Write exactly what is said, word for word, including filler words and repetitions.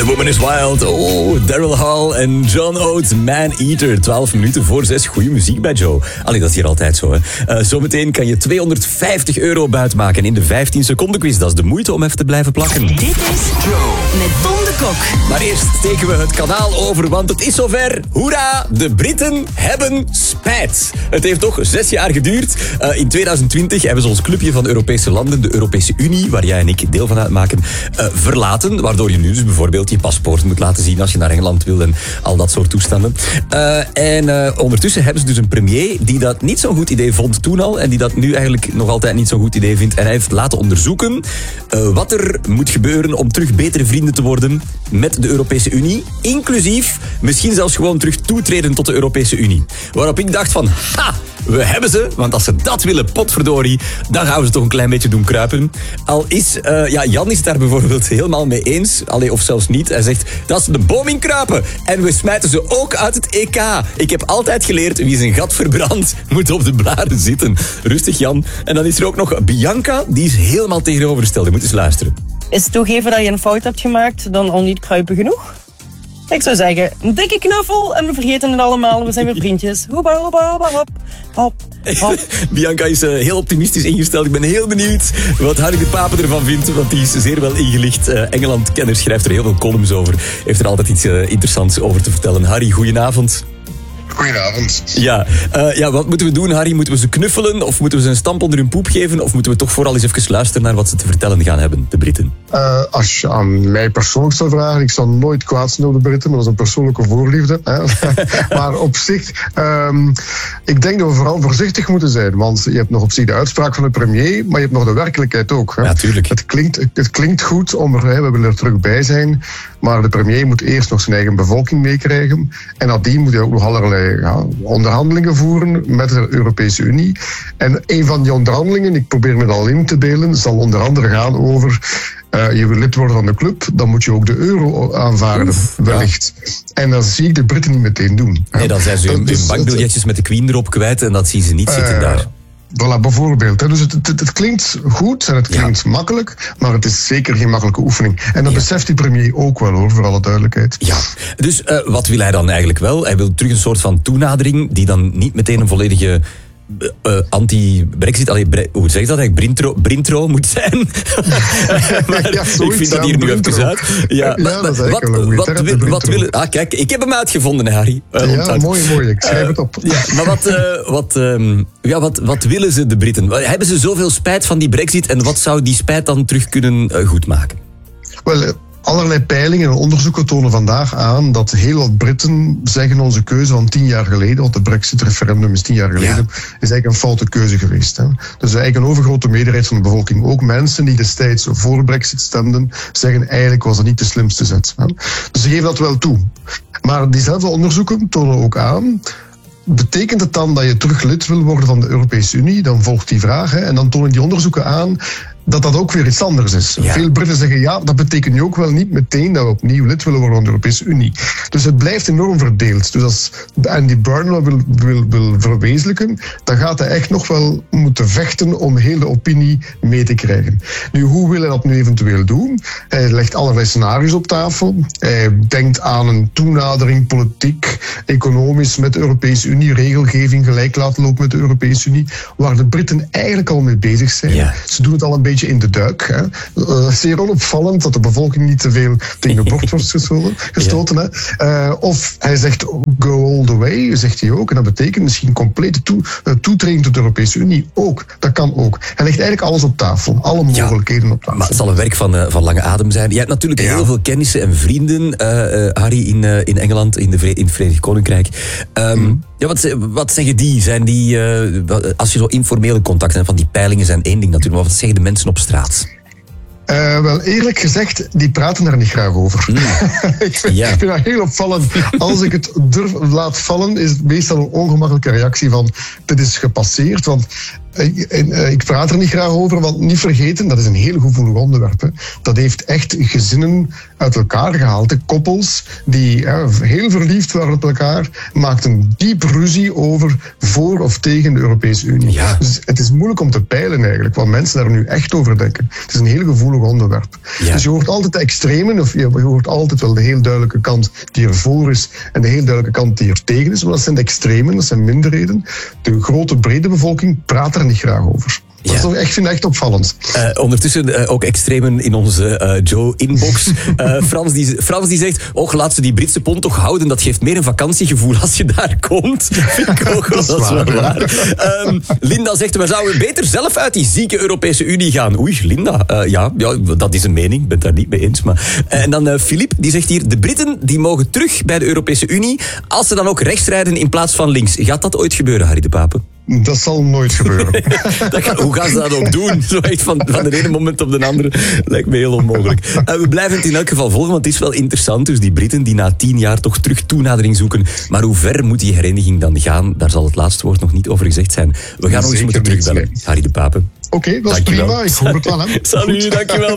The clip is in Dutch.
Woman is Wild. Oh, Daryl Hall en John Oates, Man Eater. twaalf minuten voor zes. Goeie muziek bij Joe. Allee, dat is hier altijd zo, hè. Uh, zometeen kan je tweehonderdvijftig euro buit maken in de vijftien seconden quiz. Dat is de moeite om even te blijven plakken. Dit is Joe met Tom de Kok. Maar eerst steken we het kanaal over, want het is zover. Hoera, de Britten hebben spijt. Het heeft toch zes jaar geduurd. Uh, in tweeduizend twintig hebben ze ons clubje van Europese landen, de Europese Unie, waar jij en ik deel van uitmaken, uh, verlaten. Waardoor je nu dus bijvoorbeeld je paspoort moet laten zien als je naar Engeland wil en al dat soort toestanden. Uh, en uh, ondertussen hebben ze dus een premier die dat niet zo'n goed idee vond toen al en die dat nu eigenlijk nog altijd niet zo'n goed idee vindt. En hij heeft laten onderzoeken uh, wat er moet gebeuren om terug betere vrienden te worden met de Europese Unie. Inclusief misschien zelfs gewoon terug toetreden tot de Europese Unie. Waarop ik dacht van, ha, we hebben ze, want als ze dat willen, potverdorie, dan gaan we ze toch een klein beetje doen kruipen. Al is, uh, ja, Jan is daar bijvoorbeeld helemaal mee eens, allee, of zelfs niet. Hij zegt, dat is de boom in kruipen. En we smijten ze ook uit het E K. Ik heb altijd geleerd, wie zijn gat verbrandt, moet op de blaren zitten. Rustig, Jan. En dan is er ook nog Bianca, die is helemaal tegenovergesteld. Je moet eens luisteren. Is toegeven dat je een fout hebt gemaakt dan al niet kruipen genoeg? Ik zou zeggen, een dikke knuffel en we vergeten het allemaal. We zijn weer vriendjes. Hoeba, hoeba, hoeba, hop, hop, hop. Bianca is uh, heel optimistisch ingesteld. Ik ben heel benieuwd wat Harry de Pape ervan vindt, want die is zeer wel ingelicht. Uh, Engeland-kenner, schrijft er heel veel columns over. Heeft er altijd iets uh, interessants over te vertellen. Harry, goedenavond. Goedenavond. Ja, uh, ja, wat moeten we doen, Harry? Moeten we ze knuffelen of moeten we ze een stamp onder hun poep geven? Of moeten we toch vooral eens even luisteren naar wat ze te vertellen gaan hebben, de Britten? Uh, als je aan mij persoonlijk zou vragen, ik zou nooit kwaad zijn op de Britten, maar dat is een persoonlijke voorliefde. Hè? Maar op zich, um, ik denk dat we vooral voorzichtig moeten zijn. Want je hebt nog op zich de uitspraak van de premier, maar je hebt nog de werkelijkheid ook. Hè? Ja, tuurlijk. Het klinkt, het klinkt goed, om er, hè, we willen er terug bij zijn. Maar de premier moet eerst nog zijn eigen bevolking meekrijgen. En nadien moet hij ook nog allerlei ja, onderhandelingen voeren met de Europese Unie. En een van die onderhandelingen, ik probeer me dat al in te beelden, zal onder andere gaan over Uh, je wil lid worden van de club, dan moet je ook de euro aanvaarden, Oef, wellicht. Ja. En dat zie ik de Britten niet meteen doen. Nee, dan zijn ze hun, hun bankbiljetjes met de Queen erop kwijt en dat zien ze niet uh, zitten daar. Voilà, bijvoorbeeld. Hè. Dus het, het, het klinkt goed en het klinkt ja. makkelijk, maar het is zeker geen makkelijke oefening. En dat ja. beseft die premier ook wel, hoor, voor alle duidelijkheid. Ja, dus uh, wat wil hij dan eigenlijk wel? Hij wil terug een soort van toenadering die dan niet meteen een volledige Uh, anti-Brexit, allee, bre- hoe zeg je dat eigenlijk? Brintro, Brintro moet zijn. Maar ja, ik vind dat hier nu even uit. Ja, ja, maar, maar, wat, wat, wil, wat willen... Ah, kijk, ik heb hem uitgevonden, Harry. Uh, ja, mooi, mooi. Ik schrijf uh, het op. Ja, maar wat, uh, wat, um, ja, wat, wat willen ze, de Britten? Hebben ze zoveel spijt van die Brexit en wat zou die spijt dan terug kunnen uh, goedmaken? Wel... Uh, Allerlei peilingen en onderzoeken tonen vandaag aan dat heel wat Britten zeggen onze keuze van tien jaar geleden, want het Brexit-referendum is tien jaar geleden, ja. is eigenlijk een foute keuze geweest. Hè. Dus eigenlijk een overgrote meerderheid van de bevolking, ook mensen die destijds voor Brexit stemden, zeggen eigenlijk was het niet de slimste zet. Hè. Dus ze geven dat wel toe. Maar diezelfde onderzoeken tonen ook aan, betekent het dan dat je terug lid wil worden van de Europese Unie? Dan volgt die vraag. Hè, en dan tonen die onderzoeken aan dat dat ook weer iets anders is. Ja. Veel Britten zeggen ja, dat betekent nu ook wel niet meteen dat we opnieuw lid willen worden van de Europese Unie. Dus het blijft enorm verdeeld. Dus als Andy Burnham wil, wil, wil verwezenlijken, dan gaat hij echt nog wel moeten vechten om heel de opinie mee te krijgen. Nu, hoe wil hij dat nu eventueel doen? Hij legt allerlei scenario's op tafel. Hij denkt aan een toenadering, politiek, economisch met de Europese Unie, regelgeving gelijk laten lopen met de Europese Unie, waar de Britten eigenlijk al mee bezig zijn. Ja. Ze doen het al een beetje in de duik. Hè. Uh, zeer onopvallend dat de bevolking niet te veel tegen de bocht wordt gestoten. gestoten, ja. hè. Uh, of hij zegt go all the way, zegt hij ook. En dat betekent misschien complete toe, uh, toetreding tot de Europese Unie ook. Dat kan ook. Hij legt eigenlijk alles op tafel. Alle mogelijkheden ja, op tafel. Maar het zal een werk van, uh, van lange adem zijn. Je hebt natuurlijk ja. heel veel kennissen en vrienden, uh, uh, Harry, in, uh, in Engeland, in, de Vre- in het Verenigd Koninkrijk. Um, mm. Ja, wat, wat zeggen die? Zijn die uh, als je zo informele contacten hebt, van die peilingen zijn één ding natuurlijk, maar wat zeggen de mensen op straat? Uh, wel, eerlijk gezegd, die praten daar niet graag over. Mm. ik, vind, ja. ik vind dat heel opvallend. Als ik het durf laat vallen, is het meestal een ongemakkelijke reactie van dit is gepasseerd. Want Ik, ik praat er niet graag over, want niet vergeten, dat is een heel gevoelig onderwerp. Hè. Dat heeft echt gezinnen uit elkaar gehaald. De koppels die ja, heel verliefd waren op elkaar, maakten diep ruzie over voor of tegen de Europese Unie. Ja. Dus het is moeilijk om te peilen eigenlijk, wat mensen daar nu echt over denken. Het is een heel gevoelig onderwerp. Ja. Dus je hoort altijd de extremen, of je hoort altijd wel de heel duidelijke kant die er voor is en de heel duidelijke kant die er tegen is. Maar dat zijn de extremen, dat zijn minderheden. De grote brede bevolking praat er niet graag over. Dat Ja. is toch echt, vind ik echt opvallend. Uh, ondertussen uh, ook extremen in onze uh, Joe-inbox. Uh, Frans, die, Frans die zegt, och, laat ze die Britse pond toch houden. Dat geeft meer een vakantiegevoel als je daar komt. Vind ik ook wel, dat is wel waar. Um, Linda zegt, we zouden beter zelf uit die zieke Europese Unie gaan. Oei, Linda, uh, ja, ja, dat is een mening. Ik ben het daar niet mee eens. Maar. Uh, en dan uh, Philippe, die zegt hier, de Britten die mogen terug bij de Europese Unie als ze dan ook rechts rijden in plaats van links. Gaat dat ooit gebeuren, Harry de Pape? Dat zal nooit gebeuren. dat gaat, hoe gaan ze dat ook doen? Zo echt van, van de ene moment op de andere. Lijkt me heel onmogelijk. Uh, we blijven het in elk geval volgen, want het is wel interessant. Dus die Britten die na tien jaar toch terug toenadering zoeken. Maar hoe ver moet die hereniging dan gaan? Daar zal het laatste woord nog niet over gezegd zijn. We gaan nog eens moeten terugbellen. Harry de Pape. Oké, okay, dat is prima. Ik hoor het wel. Hè. Salut, dankjewel.